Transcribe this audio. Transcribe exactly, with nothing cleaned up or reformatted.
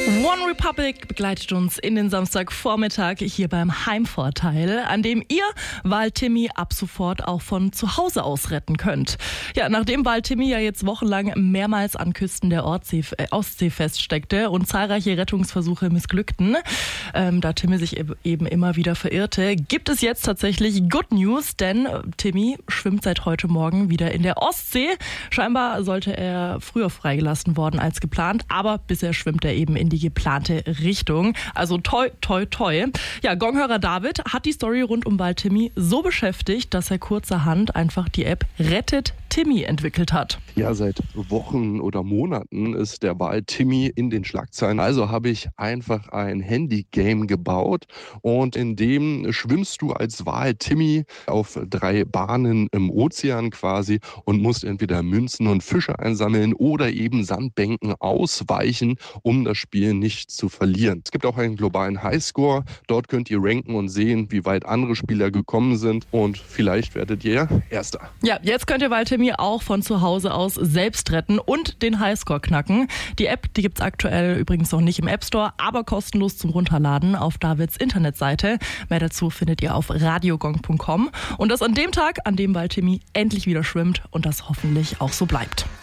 One Republic begleitet uns in den Samstagvormittag hier beim Heimvorteil, an dem ihr Wal-Timmy ab sofort auch von zu Hause aus retten könnt. Ja, nachdem Wal-Timmy ja jetzt wochenlang mehrmals an Küsten der Ostsee, äh, Ostsee feststeckte und zahlreiche Rettungsversuche missglückten, ähm, da Timmy sich eben immer wieder verirrte, gibt es jetzt tatsächlich Good News, denn Timmy schwimmt seit heute Morgen wieder in der Ostsee. Scheinbar sollte er früher freigelassen worden als geplant, aber bisher schwimmt er eben in die geplante Richtung. Also toi, toi, toi. Ja, Gonghörer David hat die Story rund um Wal-Timmy so beschäftigt, dass er kurzerhand einfach die App Rettet Timmy entwickelt hat. Ja, seit Wochen oder Monaten ist der Wal-Timmy in den Schlagzeilen. Also habe ich einfach ein Handy-Game gebaut und in dem schwimmst du als Wal-Timmy auf drei Bahnen im Ozean quasi und musst entweder Münzen und Fische einsammeln oder eben Sandbänken ausweichen, um das Spiel nicht zu verlieren. Es gibt auch einen globalen Highscore. Dort könnt ihr ranken und sehen, wie weit andere Spieler gekommen sind und vielleicht werdet ihr Erster. Ja, jetzt könnt ihr Wal-Timmy auch von zu Hause aus selbst retten und den Highscore knacken. Die App, die gibt es aktuell übrigens noch nicht im App Store, aber kostenlos zum Runterladen auf Davids Internetseite. Mehr dazu findet ihr auf radiogong punkt com. Und das an dem Tag, an dem Wal-Timmy endlich wieder schwimmt und das hoffentlich auch so bleibt.